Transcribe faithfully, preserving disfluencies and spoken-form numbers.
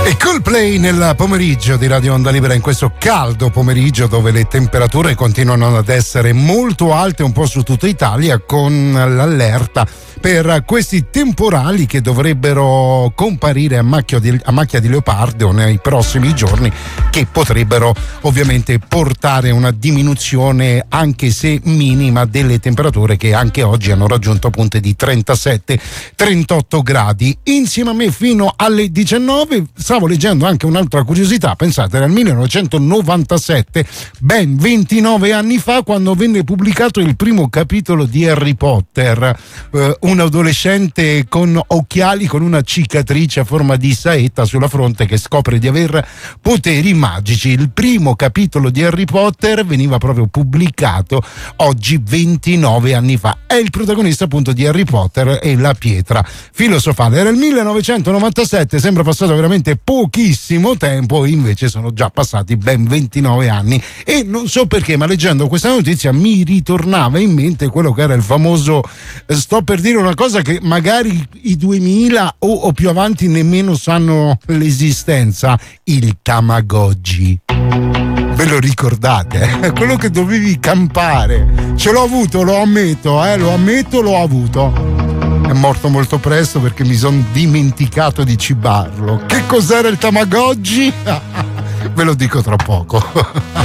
E Coldplay nel pomeriggio di Radio Onda Libera, in questo caldo pomeriggio dove le temperature continuano ad essere molto alte un po' su tutta Italia, con l'allerta per questi temporali che dovrebbero comparire a macchia di, a macchia di leopardo nei prossimi giorni, che potrebbero ovviamente portare una diminuzione, anche se minima, delle temperature che anche oggi hanno raggiunto punte di trentasette trentotto gradi. Insieme a me fino alle diciannove. Stavo leggendo anche un'altra curiosità, pensate, nel millenovecentonovantasette, ben ventinove anni fa, quando venne pubblicato il primo capitolo di Harry Potter, eh, un adolescente con occhiali, con una cicatrice a forma di saetta sulla fronte, che scopre di aver poteri magici. Il primo capitolo di Harry Potter veniva proprio pubblicato oggi ventinove anni fa. È il protagonista appunto di Harry Potter e la pietra filosofale. Era il millenovecentonovantasette, sembra passato veramente pochissimo tempo, invece sono già passati ben ventinove anni, e non so perché, ma leggendo questa notizia mi ritornava in mente quello che era il famoso, sto per dire una cosa che magari i duemila o, o più avanti nemmeno sanno l'esistenza, il Tamagotchi. Ve lo ricordate? Eh? Quello che dovevi campare. Ce l'ho avuto, lo ammetto, eh? lo ammetto, l'ho avuto. È morto molto presto perché mi sono dimenticato di cibarlo. Che cos'era il Tamagotchi? Ve lo dico tra poco.